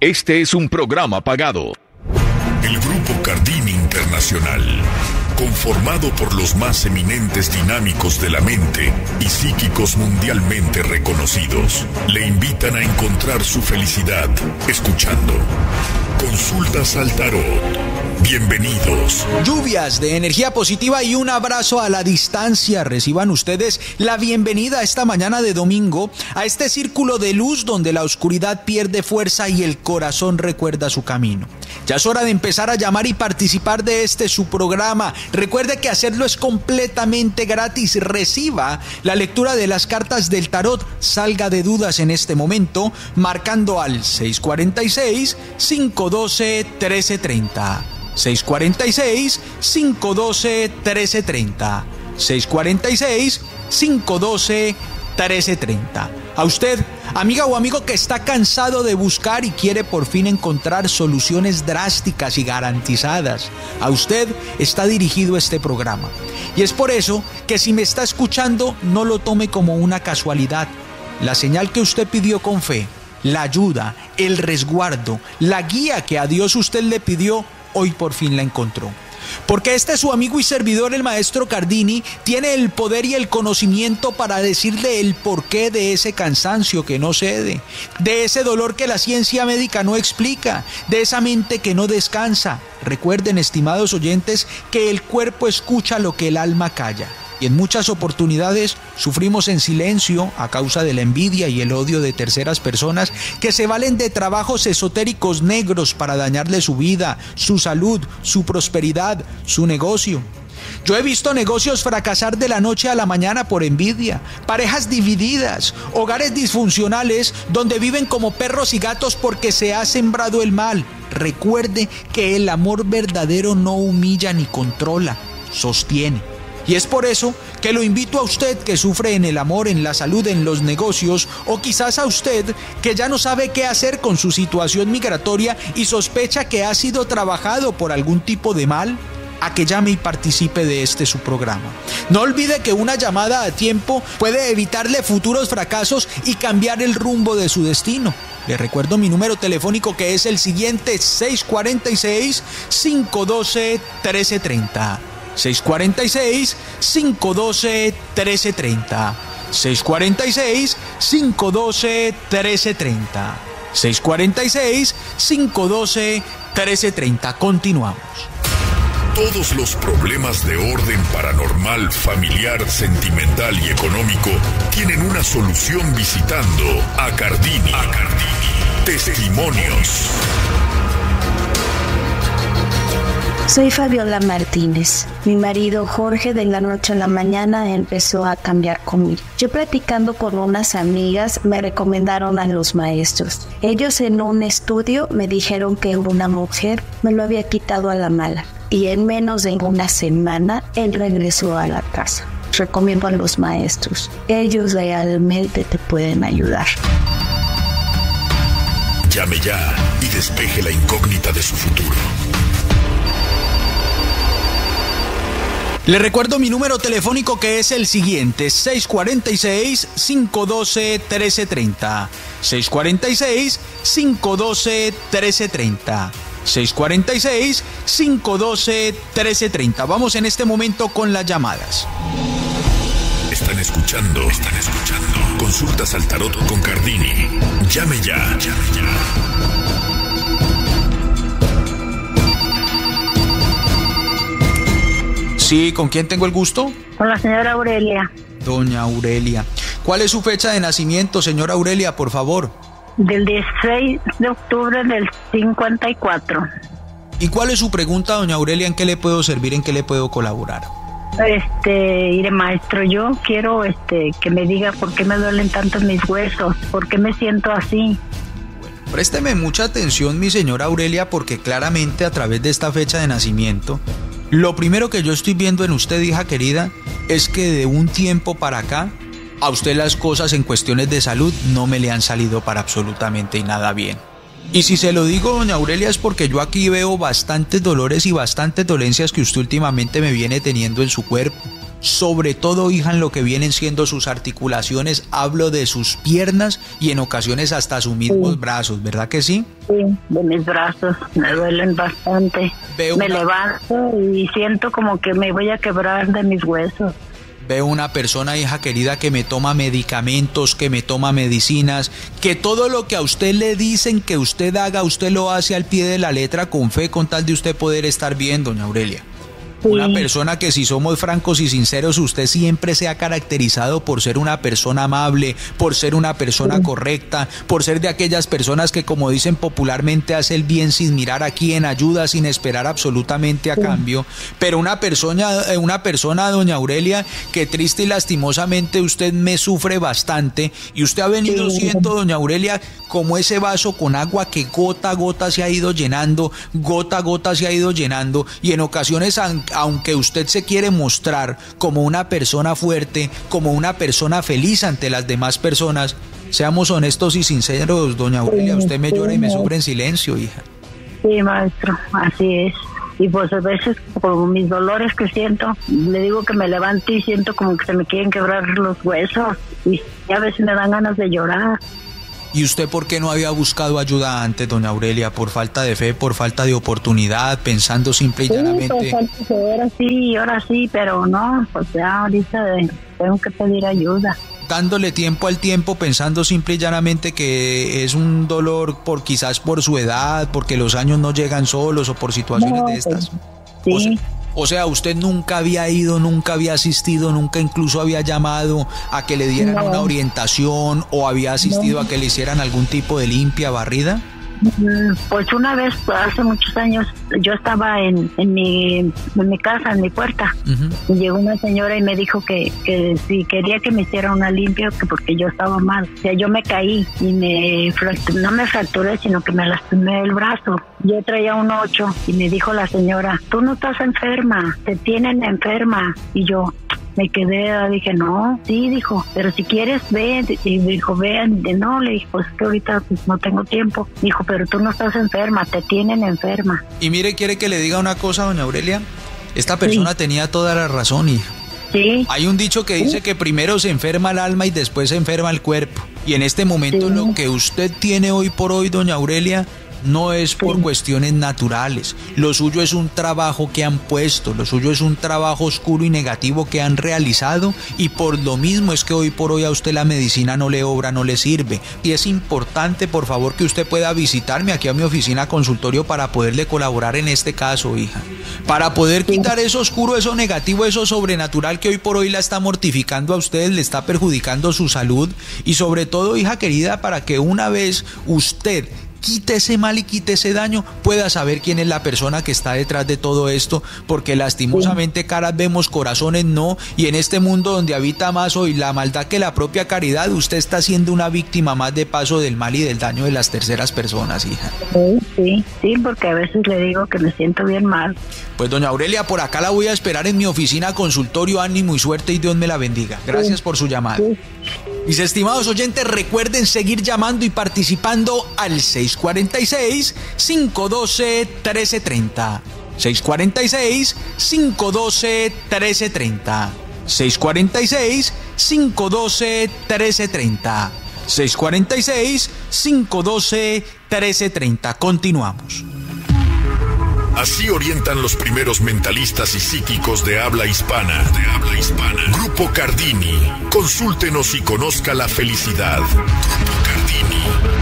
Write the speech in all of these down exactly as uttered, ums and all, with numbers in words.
Este es un programa pagado. El Grupo Cardini Internacional, conformado por los más eminentes dinámicos de la mente y psíquicos mundialmente reconocidos, le invitan a encontrar su felicidad escuchando Consultas al Tarot. Bienvenidos. Lluvias de energía positiva y un abrazo a la distancia. Reciban ustedes la bienvenida esta mañana de domingo a este círculo de luz donde la oscuridad pierde fuerza y el corazón recuerda su camino. Ya es hora de empezar a llamar y participar de este su programa. Recuerde que hacerlo es completamente gratis. Reciba la lectura de las cartas del tarot. Salga de dudas en este momento marcando al seis cuatro seis, cinco uno dos, uno tres tres cero. seis cuatro seis, cinco uno dos, uno tres tres cero. seis cuatro seis, cinco uno dos, uno tres tres cero. A usted, amiga o amigo que está cansado de buscar y quiere por fin encontrar soluciones drásticas y garantizadas, a usted está dirigido este programa. Y es por eso que si me está escuchando, no lo tome como una casualidad. La señal que usted pidió con fe, la ayuda, el resguardo, la guía que a Dios usted le pidió, hoy por fin la encontró. Porque este su amigo y servidor, el maestro Cardini, tiene el poder y el conocimiento para decirle el porqué de ese cansancio que no cede, de ese dolor que la ciencia médica no explica, de esa mente que no descansa. Recuerden, estimados oyentes, que el cuerpo escucha lo que el alma calla. Y en muchas oportunidades sufrimos en silencio a causa de la envidia y el odio de terceras personas que se valen de trabajos esotéricos negros para dañarle su vida, su salud, su prosperidad, su negocio. Yo he visto negocios fracasar de la noche a la mañana por envidia, parejas divididas, hogares disfuncionales donde viven como perros y gatos porque se ha sembrado el mal. Recuerde que el amor verdadero no humilla ni controla, sostiene. Y es por eso que lo invito a usted que sufre en el amor, en la salud, en los negocios, o quizás a usted que ya no sabe qué hacer con su situación migratoria y sospecha que ha sido trabajado por algún tipo de mal, a que llame y participe de este su programa. No olvide que una llamada a tiempo puede evitarle futuros fracasos y cambiar el rumbo de su destino. Le recuerdo mi número telefónico que es el siguiente: seis cuatro seis, cinco uno dos, uno tres tres cero. seis cuatro seis, cinco uno dos, uno tres tres cero. seis cuatro seis, cinco uno dos, uno tres tres cero. seis cuatro seis, cinco uno dos, uno tres tres cero. Continuamos. Todos los problemas de orden paranormal, familiar, sentimental y económico tienen una solución visitando a Cardini. A Cardini. Testimonios. Soy Fabiola Martínez. Mi marido Jorge de la noche a la mañana empezó a cambiar conmigo. Yo platicando con unas amigas me recomendaron a los maestros. Ellos en un estudio me dijeron que una mujer me lo había quitado a la mala. Y en menos de una semana él regresó a la casa. Recomiendo a los maestros. Ellos realmente te pueden ayudar. Llame ya y despeje la incógnita de su futuro. Le recuerdo mi número telefónico que es el siguiente: seis cuatro seis, cinco uno dos, uno tres tres cero. seis cuatro seis, cinco uno dos, uno tres tres cero. seis cuatro seis, cinco uno dos, uno tres tres cero. Vamos en este momento con las llamadas. Están escuchando, están escuchando. Consultas al tarot con Cardini. Llame ya, llame ya. Sí, ¿con quién tengo el gusto? Con la señora Aurelia. Doña Aurelia. ¿Cuál es su fecha de nacimiento, señora Aurelia, por favor? Del dieciséis de octubre del cincuenta y cuatro. ¿Y cuál es su pregunta, doña Aurelia? ¿En qué le puedo servir? ¿En qué le puedo colaborar? Este, iré maestro, yo quiero este que me diga por qué me duelen tanto mis huesos, por qué me siento así. Bueno, présteme mucha atención, mi señora Aurelia, porque claramente a través de esta fecha de nacimiento, lo primero que yo estoy viendo en usted, hija querida, es que de un tiempo para acá, a usted las cosas en cuestiones de salud no me le han salido para absolutamente nada bien. Y si se lo digo, doña Aurelia, es porque yo aquí veo bastantes dolores y bastantes dolencias que usted últimamente me viene teniendo en su cuerpo. sobre todo, hija, en lo que vienen siendo sus articulaciones, hablo de sus piernas y en ocasiones hasta sus mismos sí. brazos, ¿verdad que sí? Sí, de mis brazos, me duelen bastante. Veo me una... levanto y siento como que me voy a quebrar de mis huesos. Veo una persona, hija querida, que me toma medicamentos, que me toma medicinas, que todo lo que a usted le dicen que usted haga, usted lo hace al pie de la letra con fe, con tal de usted poder estar bien, doña Aurelia. Sí. Una persona que, si somos francos y sinceros, usted siempre se ha caracterizado por ser una persona amable, por ser una persona sí. correcta, por ser de aquellas personas que, como dicen popularmente, hace el bien sin mirar a quién, ayuda sin esperar absolutamente a sí. cambio. Pero una persona, una persona, doña Aurelia, que triste y lastimosamente usted me sufre bastante, y usted ha venido sí. siendo, doña Aurelia, como ese vaso con agua que gota a gota se ha ido llenando, gota a gota se ha ido llenando, y en ocasiones, aunque usted se quiere mostrar como una persona fuerte, como una persona feliz ante las demás personas, seamos honestos y sinceros, doña Aurelia, usted me llora y me sufre en silencio, hija. Sí, maestro, así es. Y pues a veces, por mis dolores que siento, le digo que me levante y siento como que se me quieren quebrar los huesos, y a veces me dan ganas de llorar. ¿Y usted por qué no había buscado ayuda antes, doña Aurelia? ¿Por falta de fe, por falta de oportunidad, pensando simple y llanamente? Sí, pues, ahora sí, ahora sí, pero no, pues ya ahorita tengo que pedir ayuda. Dándole tiempo al tiempo, pensando simple y llanamente que es un dolor por quizás por su edad, porque los años no llegan solos o por situaciones no, de estas. Sí. O sea, O sea, usted nunca había ido, nunca había asistido, nunca incluso había llamado a que le dieran no. una orientación, o había asistido no. a que le hicieran algún tipo de limpia, barrida. Pues una vez, hace muchos años, yo estaba en, en, mi, en mi casa, en mi puerta, uh-huh. y llegó una señora y me dijo que, que si quería que me hiciera una limpia, que porque yo estaba mal. O sea, yo me caí y me no me fracturé, sino que me lastimé el brazo. Yo traía un ocho y me dijo la señora, tú no estás enferma, te tienen enferma. Y yo me quedé, dije, no, sí, dijo, pero si quieres, ve. Y dijo, ve, no, le dije, pues que ahorita pues, no tengo tiempo. Dijo, pero tú no estás enferma, te tienen enferma. Y mire, ¿quiere que le diga una cosa, doña Aurelia? Esta persona sí. tenía toda la razón, hija. Sí. Hay un dicho que dice sí. que primero se enferma el alma y después se enferma el cuerpo. Y en este momento sí. lo que usted tiene hoy por hoy, doña Aurelia, no es por cuestiones naturales. Lo suyo es un trabajo que han puesto, lo suyo es un trabajo oscuro y negativo que han realizado, y por lo mismo es que hoy por hoy a usted la medicina no le obra, no le sirve. Y es importante, por favor, que usted pueda visitarme aquí a mi oficina consultorio para poderle colaborar en este caso, hija. Para poder quitar eso oscuro, eso negativo, eso sobrenatural que hoy por hoy la está mortificando a usted, le está perjudicando su salud, y sobre todo, hija querida, para que una vez usted quite ese mal y quite ese daño, pueda saber quién es la persona que está detrás de todo esto, porque lastimosamente caras vemos, corazones no, y en este mundo donde habita más hoy la maldad que la propia caridad, usted está siendo una víctima más de paso del mal y del daño de las terceras personas, hija. Sí, sí, sí, porque a veces le digo que me siento bien mal. Pues doña Aurelia, por acá la voy a esperar en mi oficina, consultorio, ánimo y suerte, y Dios me la bendiga. Gracias sí. por su llamada. Sí. Mis estimados oyentes, recuerden seguir llamando y participando al seis cuatro seis, cinco uno dos, uno tres tres cero. seis cuatro seis, cinco uno dos, uno tres tres cero. seis cuatro seis, cinco uno dos, uno tres tres cero. seis cuatro seis, cinco uno dos, uno tres tres cero. Continuamos. Así orientan los primeros mentalistas y psíquicos de habla hispana. De habla hispana. Grupo Cardini. Consúltenos y conozca la felicidad. Grupo Cardini.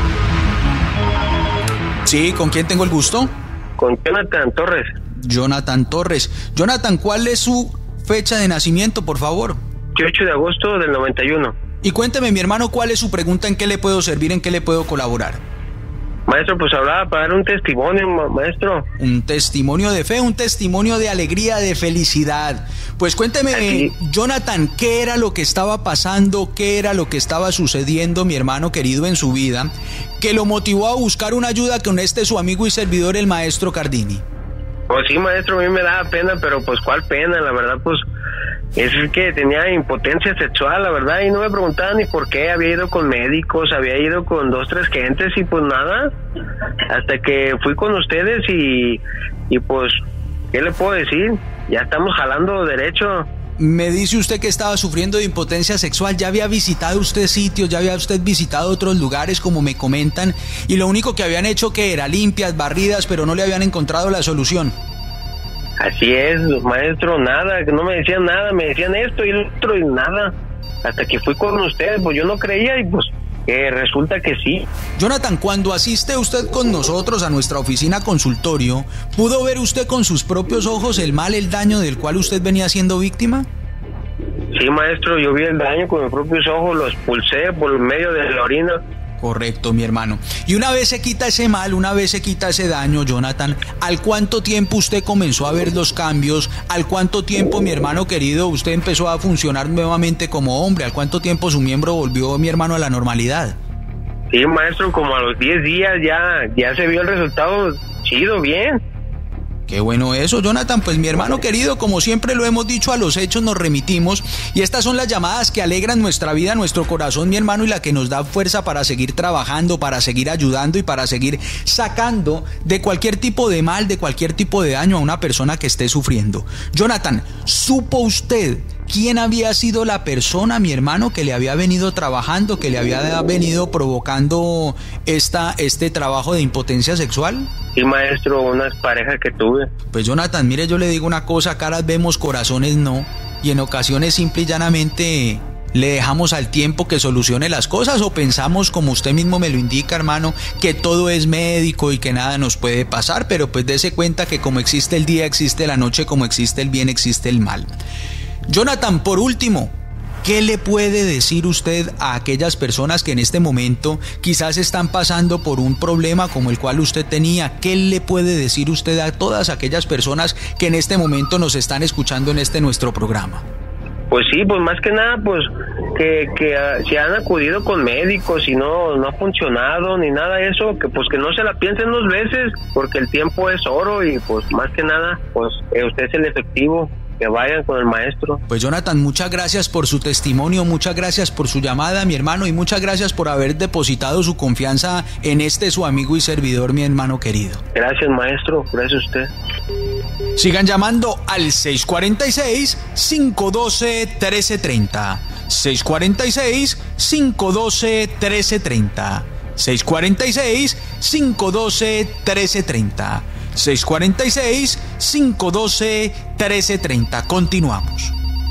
Sí, ¿con quién tengo el gusto? Con Jonathan Torres. Jonathan Torres. Jonathan, ¿cuál es su fecha de nacimiento, por favor? ocho de agosto del noventa y uno. Y cuénteme, mi hermano, ¿cuál es su pregunta? ¿En qué le puedo servir? ¿En qué le puedo colaborar? Maestro, pues hablaba para dar un testimonio, ma- maestro. Un testimonio de fe, un testimonio de alegría, de felicidad. Pues cuénteme, Aquí. Jonathan, ¿qué era lo que estaba pasando? ¿Qué era lo que estaba sucediendo, mi hermano querido, en su vida, que lo motivó a buscar una ayuda con este su amigo y servidor, el maestro Cardini? Pues sí, maestro, a mí me daba pena, pero pues cuál pena, la verdad, pues es que tenía impotencia sexual, la verdad, y no me preguntaban ni por qué. Había ido con médicos, había ido con dos, tres gentes y pues nada, hasta que fui con ustedes y, y pues, ¿qué le puedo decir? Ya estamos jalando derecho. Me dice usted que estaba sufriendo de impotencia sexual. ¿Ya había visitado usted sitios? ¿Ya había usted visitado otros lugares como me comentan? Y lo único que habían hecho que era limpias, barridas, pero no le habían encontrado la solución. Así es, maestro, nada, que no me decían nada, me decían esto y lo otro y nada. Hasta que fui con ustedes, pues yo no creía y pues eh, resulta que sí. Jonathan, cuando asiste usted con nosotros a nuestra oficina consultorio, ¿pudo ver usted con sus propios ojos el mal, el daño del cual usted venía siendo víctima? Sí, maestro, yo vi el daño con mis propios ojos, lo expulsé por medio de la orina. Correcto, mi hermano. Y una vez se quita ese mal, una vez se quita ese daño, Jonathan, ¿al cuánto tiempo usted comenzó a ver los cambios? ¿Al cuánto tiempo, mi hermano querido, usted empezó a funcionar nuevamente como hombre? ¿Al cuánto tiempo su miembro volvió, mi hermano, a la normalidad? Sí, maestro, como a los diez días ya, ya se vio el resultado chido, bien. Qué bueno eso, Jonathan. Pues mi hermano querido, como siempre lo hemos dicho, a los hechos nos remitimos y estas son las llamadas que alegran nuestra vida, nuestro corazón, mi hermano, y la que nos da fuerza para seguir trabajando, para seguir ayudando y para seguir sacando de cualquier tipo de mal, de cualquier tipo de daño a una persona que esté sufriendo. Jonathan, ¿supo usted quién había sido la persona, mi hermano, que le había venido trabajando, que le había venido provocando esta, este trabajo de impotencia sexual? Sí, maestro, unas parejas que tuve. Pues Jonathan, mire, yo le digo una cosa, caras vemos, corazones no, y en ocasiones simple y llanamente le dejamos al tiempo que solucione las cosas o pensamos, como usted mismo me lo indica, hermano, que todo es médico y que nada nos puede pasar, pero pues dése cuenta que como existe el día, existe la noche, como existe el bien, existe el mal. Jonathan, por último, ¿qué le puede decir usted a aquellas personas que en este momento quizás están pasando por un problema como el cual usted tenía? ¿Qué le puede decir usted a todas aquellas personas que en este momento nos están escuchando en este nuestro programa? Pues sí, pues más que nada, pues que, que uh, si han acudido con médicos y no, no ha funcionado ni nada de eso, que pues que no se la piensen dos veces, porque el tiempo es oro y pues más que nada, pues eh, usted es el efectivo. Que vayan con el maestro. Pues Jonathan, muchas gracias por su testimonio, muchas gracias por su llamada, mi hermano, y muchas gracias por haber depositado su confianza en este su amigo y servidor, mi hermano querido. Gracias, maestro, gracias a usted. Sigan llamando al seis cuatro seis, cinco uno dos, uno tres tres cero. seis cuatro seis, cinco uno dos, uno tres tres cero. seis cuatro seis, cinco uno dos, uno tres tres cero. seis cuatro seis, cinco uno dos, uno tres tres cero. Continuamos.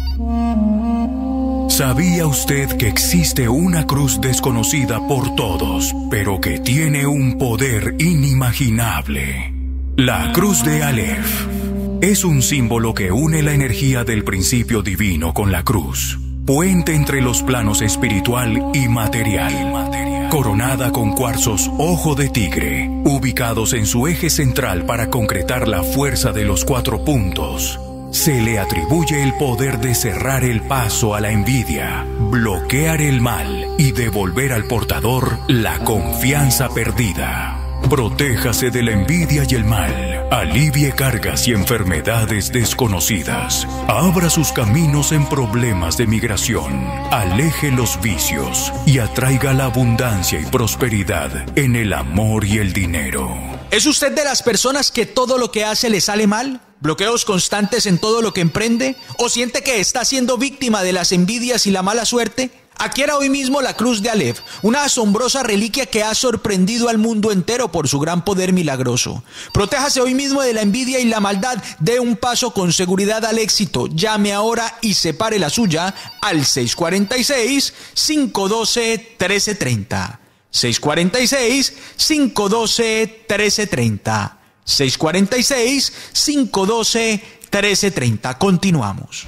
¿Sabía usted que existe una cruz desconocida por todos, pero que tiene un poder inimaginable? La cruz de Aleph es un símbolo que une la energía del principio divino con la cruz, puente entre los planos espiritual y material. Coronada con cuarzos ojo de tigre, ubicados en su eje central para concretar la fuerza de los cuatro puntos, se le atribuye el poder de cerrar el paso a la envidia, bloquear el mal y devolver al portador la confianza perdida. Protéjase de la envidia y el mal, alivie cargas y enfermedades desconocidas, abra sus caminos en problemas de migración, aleje los vicios y atraiga la abundancia y prosperidad en el amor y el dinero. ¿Es usted de las personas que todo lo que hace le sale mal? ¿Bloqueos constantes en todo lo que emprende? ¿O siente que está siendo víctima de las envidias y la mala suerte? Adquiera hoy mismo la cruz de Aleph, una asombrosa reliquia que ha sorprendido al mundo entero por su gran poder milagroso. Protéjase hoy mismo de la envidia y la maldad, dé un paso con seguridad al éxito. Llame ahora y separe la suya al seis cuatro seis, cinco uno dos, uno tres tres cero. seis cuatro seis, cinco uno dos, uno tres tres cero. seis cuatro seis, cinco uno dos, uno tres tres cero. Continuamos.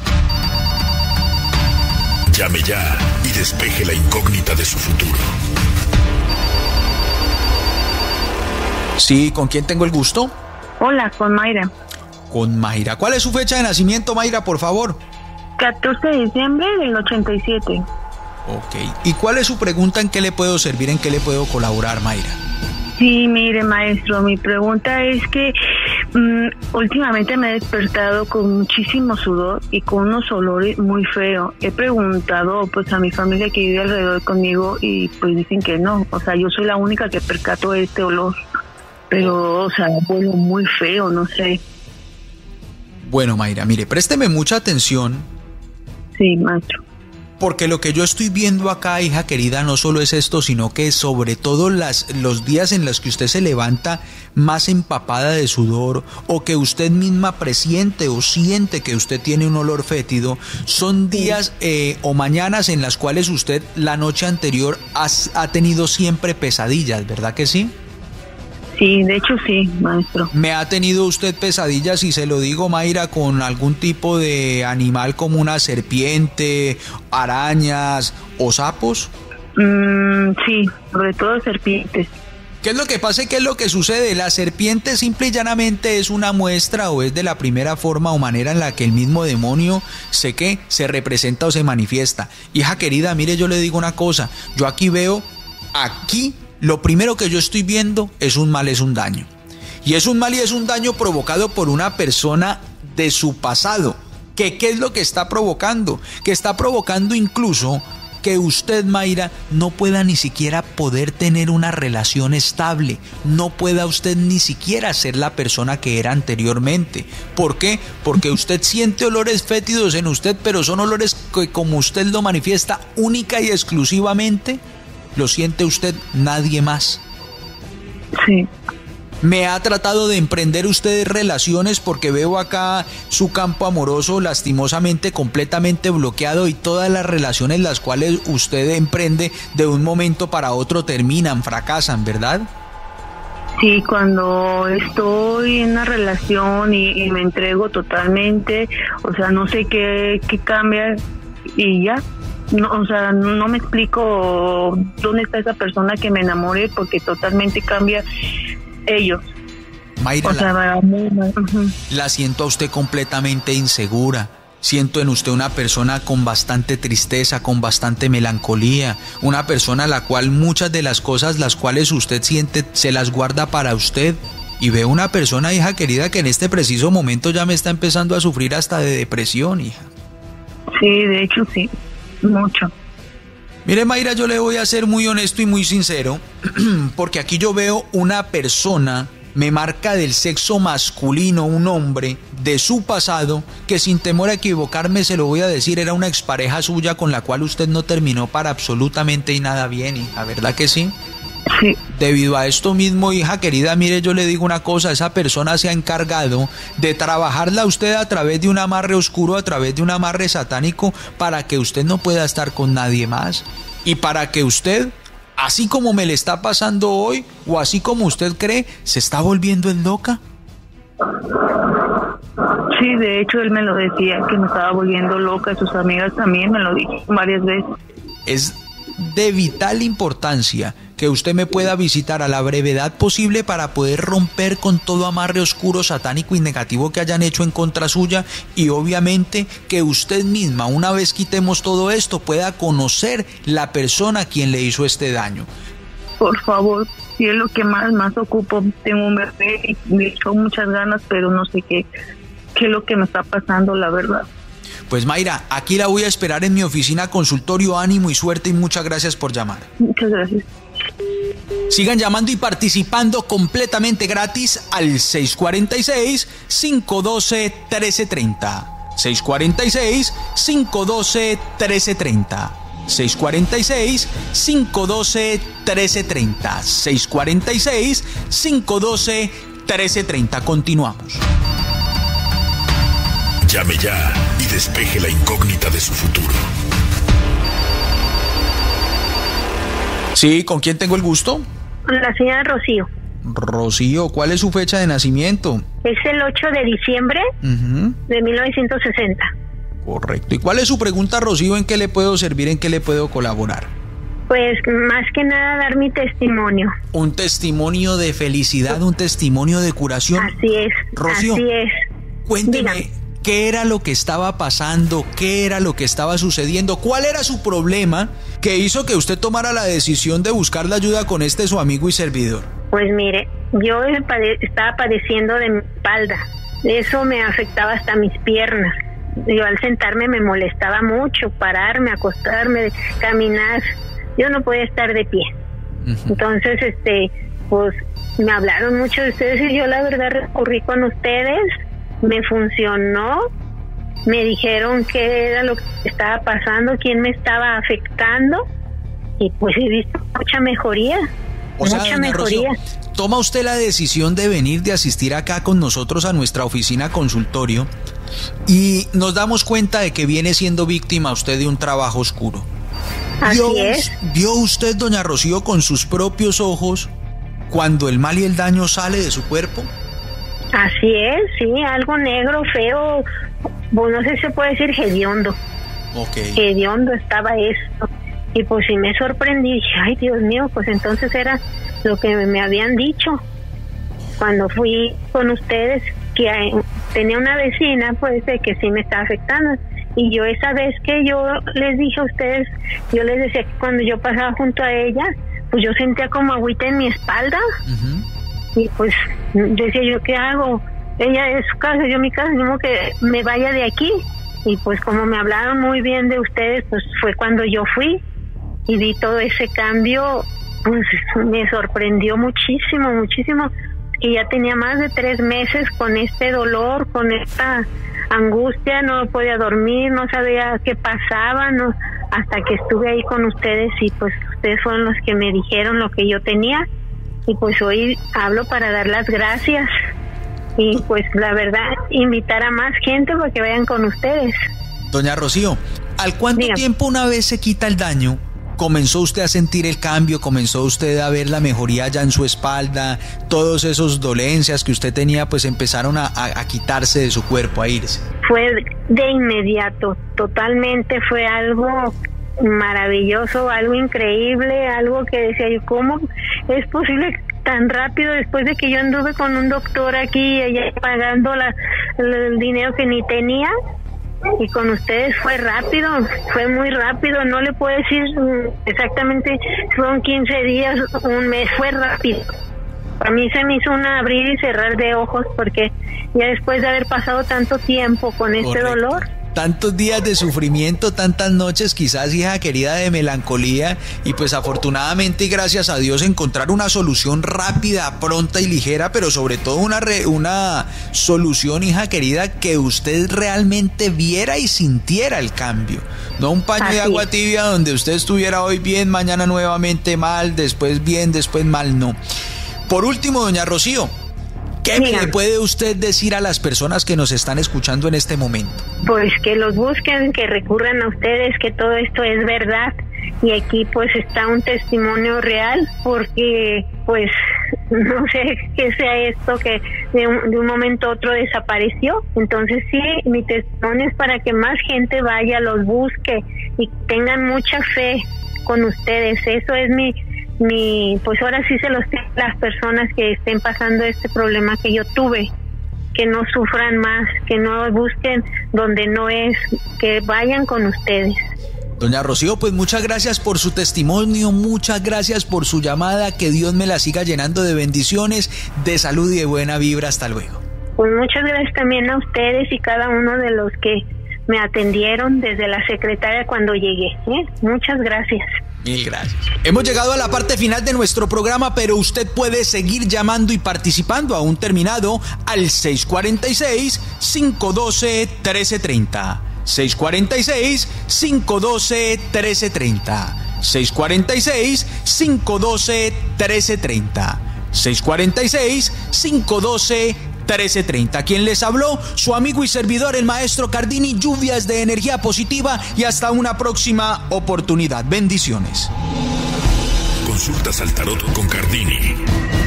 Llame ya y despeje la incógnita de su futuro. Sí, ¿con quién tengo el gusto? Hola, con Mayra. Con Mayra. ¿Cuál es su fecha de nacimiento, Mayra, por favor? catorce de diciembre del ochenta y siete. Ok. ¿Y cuál es su pregunta? ¿En qué le puedo servir? ¿En qué le puedo colaborar, Mayra? Sí, mire, maestro, mi pregunta es que um, últimamente me he despertado con muchísimo sudor y con unos olores muy feos. He preguntado pues a mi familia que vive alrededor conmigo y pues dicen que no, o sea, yo soy la única que percato este olor, pero o sea, huele muy feo, no sé. Bueno, Mayra, mire, présteme mucha atención Sí, maestro. Porque lo que yo estoy viendo acá, hija querida, no solo es esto, sino que sobre todo las, los días en los que usted se levanta más empapada de sudor, o que usted misma presiente o siente que usted tiene un olor fétido, son días eh, o mañanas en las cuales usted la noche anterior ha, ha tenido siempre pesadillas, ¿verdad que sí? Sí, de hecho sí, maestro. ¿Me ha tenido usted pesadillas, y se lo digo, Mayra, con algún tipo de animal como una serpiente, arañas o sapos? Mm, sí, sobre todo serpientes. ¿Qué es lo que pasa y qué es lo que sucede? La serpiente simple y llanamente es una muestra, o es de la primera forma o manera en la que el mismo demonio se, ¿qué? se representa o se manifiesta. Hija querida, mire, yo le digo una cosa, yo aquí veo, aquí lo primero que yo estoy viendo es un mal, es un daño. Y es un mal y es un daño provocado por una persona de su pasado. ¿Qué, qué es lo que está provocando? Que está provocando incluso que usted, Mayra, no pueda ni siquiera poder tener una relación estable. No pueda usted ni siquiera ser la persona que era anteriormente. ¿Por qué? Porque usted siente olores fétidos en usted, pero son olores que, como usted lo manifiesta única y exclusivamente, lo siente usted, nadie más. Sí. ¿Me ha tratado de emprender usted relaciones? Porque veo acá su campo amoroso lastimosamente completamente bloqueado, y todas las relaciones las cuales usted emprende de un momento para otro terminan, fracasan, ¿verdad? Sí, cuando estoy en una relación y, y me entrego totalmente, o sea, no sé qué, qué cambia y ya. No, o sea, no me explico dónde está esa persona que me enamore, porque totalmente cambia ellos. Mayra, o sea, la, muy mal. Uh-huh. La siento a usted completamente insegura. Siento en usted una persona con bastante tristeza, con bastante melancolía, una persona a la cual muchas de las cosas las cuales usted siente se las guarda para usted. Y veo una persona, hija querida, que en este preciso momento ya me está empezando a sufrir hasta de depresión, hija. Sí, de hecho sí. Mucho. Mire, Mayra, yo le voy a ser muy honesto y muy sincero, porque aquí yo veo una persona, me marca del sexo masculino, un hombre de su pasado, que sin temor a equivocarme se lo voy a decir, era una expareja suya con la cual usted no terminó para absolutamente y nada bien, hija, ¿verdad que sí? Sí. Debido a esto mismo, hija querida, mire, yo le digo una cosa, esa persona se ha encargado de trabajarla a usted a través de un amarre oscuro, a través de un amarre satánico, para que usted no pueda estar con nadie más, y para que usted, así como me le está pasando hoy, o así como usted cree, se está volviendo en loca. Sí, de hecho él me lo decía, que me estaba volviendo loca, sus amigas también me lo dijeron varias veces. Es de vital importancia que usted me pueda visitar a la brevedad posible para poder romper con todo amarre oscuro, satánico y negativo que hayan hecho en contra suya, y obviamente que usted misma, una vez quitemos todo esto, pueda conocer la persona a quien le hizo este daño. Por favor, si es lo que más, más ocupo, tengo un bebé y me echó muchas ganas, pero no sé qué, qué es lo que me está pasando, la verdad. Pues Mayra, aquí la voy a esperar en mi oficina, consultorio, ánimo y suerte, y muchas gracias por llamar. Muchas gracias. Sigan llamando y participando completamente gratis al seis cuatro seis, cinco uno dos, uno tres tres cero. seis cuatro seis, cinco uno dos, uno tres tres cero. seis cuatro seis, cinco uno dos, uno tres tres cero. seis cuatro seis, cinco uno dos, uno tres tres cero. Continuamos. Llame ya y despeje la incógnita de su futuro. Sí, ¿con quién tengo el gusto? La señora Rocío. Rocío, ¿cuál es su fecha de nacimiento? Es el ocho de diciembre uh-huh. de mil novecientos sesenta. Correcto. ¿Y cuál es su pregunta, Rocío? ¿En qué le puedo servir? ¿En qué le puedo colaborar? Pues más que nada dar mi testimonio. Un testimonio de felicidad, un testimonio de curación. Así es. Rocío, así es. Cuénteme. Dígame. ¿Qué era lo que estaba pasando? ¿Qué era lo que estaba sucediendo? ¿Cuál era su problema que hizo que usted tomara la decisión de buscar la ayuda con este su amigo y servidor? Pues mire, yo estaba padeciendo de mi espalda. Eso me afectaba hasta mis piernas. Yo al sentarme me molestaba mucho, pararme, acostarme, caminar. Yo no podía estar de pie. Uh-huh. Entonces, este, pues me hablaron mucho de ustedes y yo la verdad recurrí con ustedes. Me funcionó me dijeron qué era lo que estaba pasando, quién me estaba afectando, y pues he visto mucha mejoría. O sea, mucha doña mejoría. Rocío, toma usted la decisión de venir, de asistir acá con nosotros a nuestra oficina consultorio, y nos damos cuenta de que viene siendo víctima usted de un trabajo oscuro. Así ¿Vio, es. ¿Vio usted, doña Rocío, con sus propios ojos cuando el mal y el daño sale de su cuerpo? Así es, sí, algo negro, feo, bueno, no sé si se puede decir hediondo. Ok. Hediondo estaba esto. Y pues sí me sorprendí, dije, ay Dios mío, pues entonces era lo que me habían dicho cuando fui con ustedes, que hay, tenía una vecina pues de que sí me estaba afectando. Y yo esa vez que yo les dije a ustedes, yo les decía que cuando yo pasaba junto a ella, pues yo sentía como agüita en mi espalda. Uh-huh. Y pues decía yo, ¿qué hago? Ella es su casa, yo mi casa, como que me vaya de aquí. Y pues como me hablaron muy bien de ustedes, pues fue cuando yo fui y vi todo ese cambio, pues me sorprendió muchísimo, muchísimo. Que ya tenía más de tres meses con este dolor, con esta angustia, no podía dormir, no sabía qué pasaba, no, hasta que estuve ahí con ustedes y pues ustedes fueron los que me dijeron lo que yo tenía, y pues hoy hablo para dar las gracias y pues la verdad invitar a más gente para que vayan con ustedes. Doña Rocío, ¿al cuánto Dígame. tiempo, una vez se quita el daño, comenzó usted a sentir el cambio, comenzó usted a ver la mejoría ya en su espalda, todos esos dolencias que usted tenía pues empezaron a, a, a quitarse de su cuerpo, a irse? Fue de inmediato, totalmente, fue algo maravilloso, algo increíble, algo que decía yo, ¿cómo es posible tan rápido después de que yo anduve con un doctor aquí y ella pagando la, el dinero que ni tenía? Y con ustedes fue rápido, fue muy rápido, no le puedo decir exactamente, fueron quince días, un mes, fue rápido. A mí se me hizo un abrir y cerrar de ojos porque ya después de haber pasado tanto tiempo con este Correcto. dolor. Tantos días de sufrimiento, tantas noches quizás, hija querida, de melancolía, y pues afortunadamente y gracias a Dios encontrar una solución rápida, pronta y ligera, pero sobre todo una, re, una solución, hija querida, que usted realmente viera y sintiera el cambio. No un paño Así. de agua tibia donde usted estuviera hoy bien, mañana nuevamente mal, después bien, después mal, no. Por último, doña Rocío, ¿qué Mira. le puede usted decir a las personas que nos están escuchando en este momento? Pues que los busquen, que recurran a ustedes, que todo esto es verdad. Y aquí pues está un testimonio real, porque pues no sé qué sea esto que de un, de un momento a otro desapareció. Entonces sí, mi testimonio es para que más gente vaya, los busque y tengan mucha fe con ustedes. Eso es mi... mi pues ahora sí se los pido a las personas que estén pasando este problema que yo tuve, que no sufran más, que no busquen donde no es, que vayan con ustedes. Doña Rocío, pues muchas gracias por su testimonio, muchas gracias por su llamada, que Dios me la siga llenando de bendiciones, de salud y de buena vibra. Hasta luego. Pues muchas gracias también a ustedes y cada uno de los que me atendieron desde la secretaria cuando llegué, ¿eh? Muchas gracias. Mil gracias. Hemos llegado a la parte final de nuestro programa, pero usted puede seguir llamando y participando aún terminado al seis cuatro seis, cinco uno dos, uno tres tres cero. seis cuatro seis, cinco uno dos, uno tres tres cero. seis cuatro seis, cinco uno dos, uno tres tres cero. seis cuatro seis, cinco uno dos, uno tres tres cero. Quien les habló, su amigo y servidor, el maestro Cardini. Lluvias de energía positiva y hasta una próxima oportunidad. Bendiciones. Consultas al tarot con Cardini.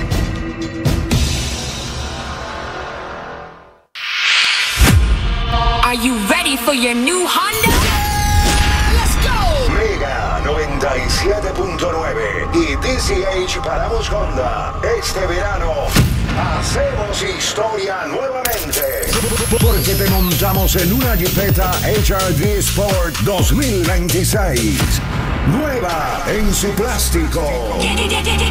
Are you ready for your new Honda? Let's go. Mega noventa y siete punto nueve y D C H Paramos Honda. Este verano hacemos historia nuevamente, porque te montamos en una Jeepeta H R V Sport dos mil veintiséis, nueva en su plástico.